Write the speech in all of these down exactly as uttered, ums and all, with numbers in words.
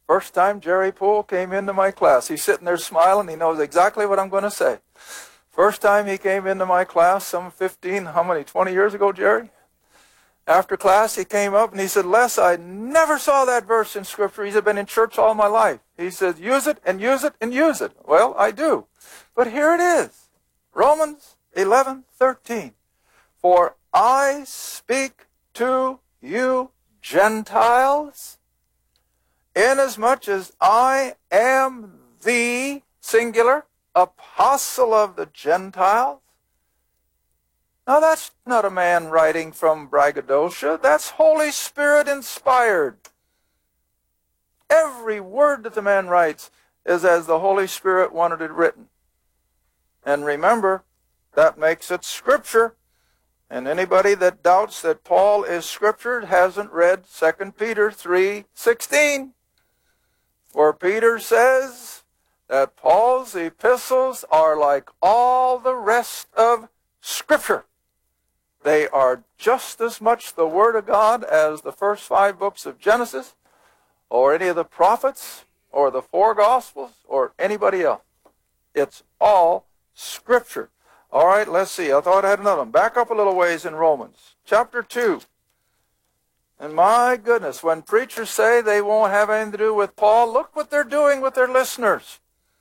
First time Jerry Poole came into my class. He's sitting there smiling. He knows exactly what I'm going to say. First time he came into my class, some fifteen, how many, twenty years ago, Jerry? After class, he came up and he said, Les, I never saw that verse in Scripture. He's been in church all my life. He said, use it and use it and use it. Well, I do. But here it is. Romans eleven thirteen. For I speak to you, Gentiles, inasmuch as I am the, singular, apostle of the Gentiles. Now that's not a man writing from braggadocio. That's Holy Spirit inspired. Every word that the man writes is as the Holy Spirit wanted it written. And remember, that makes it Scripture. And anybody that doubts that Paul is Scripture hasn't read Second Peter three sixteen. Where Peter says that Paul's epistles are like all the rest of Scripture. They are just as much the Word of God as the first five books of Genesis, or any of the prophets, or the four Gospels, or anybody else. It's all Scripture. All right, let's see. I thought I had another one. Back up a little ways in Romans, chapter two. And my goodness, when preachers say they won't have anything to do with Paul, look what they're doing with their listeners.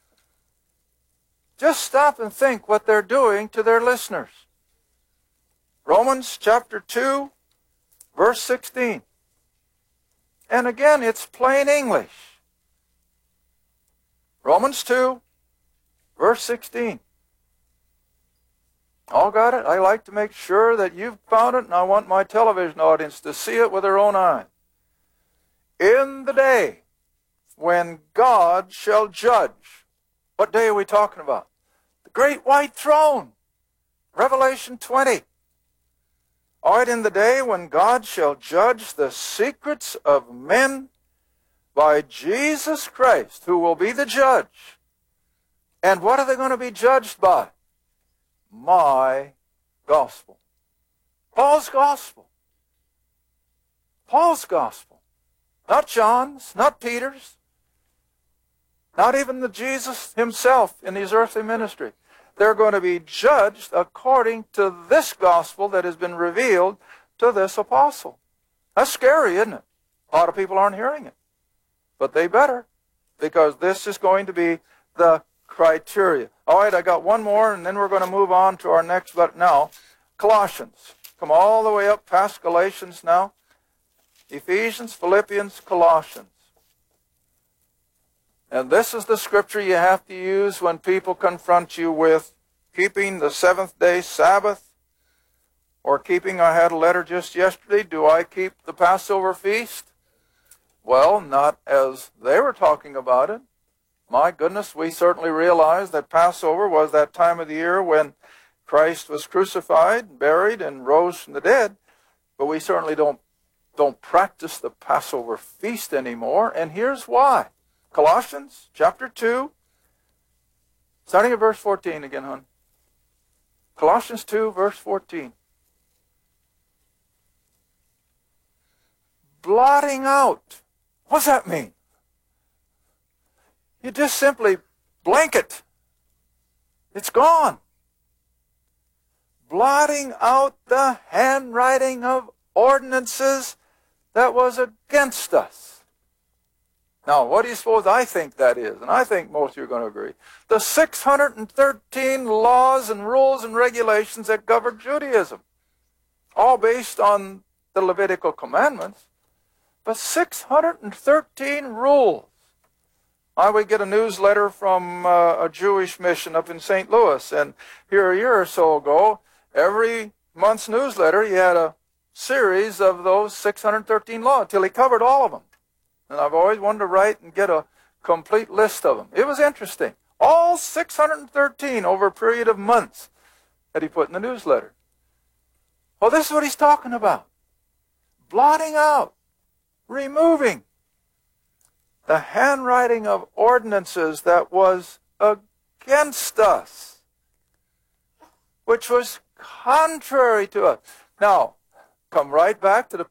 Just stop and think what they're doing to their listeners. Romans chapter two, verse sixteen. And again, it's plain English. Romans two, verse sixteen. All got it? I like to make sure that you've found it, and I want my television audience to see it with their own eyes. In the day when God shall judge. What day are we talking about? The great white throne. Revelation twenty. All right, in the day when God shall judge the secrets of men by Jesus Christ, who will be the judge. And what are they going to be judged by? My gospel. Paul's gospel. Paul's gospel. Not John's, not Peter's, not even the Jesus himself in his earthly ministry. They're going to be judged according to this gospel that has been revealed to this apostle. That's scary, isn't it? A lot of people aren't hearing it. But they better, because this is going to be the criteria. All right, I got one more, and then we're going to move on to our next, but now, Colossians. Come all the way up past Galatians now. Ephesians, Philippians, Colossians. And this is the scripture you have to use when people confront you with keeping the seventh day Sabbath, or keeping, I had a letter just yesterday, do I keep the Passover feast? Well, not as they were talking about it. My goodness, we certainly realize that Passover was that time of the year when Christ was crucified, buried, and rose from the dead. But we certainly don't, don't practice the Passover feast anymore, and here's why. Colossians chapter two, starting at verse fourteen again, hon. Colossians two, verse fourteen. Blotting out. What does that mean? You just simply blank it. It's gone. Blotting out the handwriting of ordinances that was against us. Now, what do you suppose I think that is? And I think most of you are going to agree. The six hundred thirteen laws and rules and regulations that govern Judaism. All based on the Levitical commandments. But six hundred thirteen rules. I would get a newsletter from uh, a Jewish mission up in Saint Louis. And here a year or so ago, every month's newsletter, he had a series of those six hundred thirteen laws until he covered all of them. And I've always wanted to write and get a complete list of them. It was interesting. All six hundred thirteen over a period of months that he put in the newsletter. Well, this is what he's talking about. Blotting out, removing the handwriting of ordinances that was against us, which was contrary to us. Now, come right back to the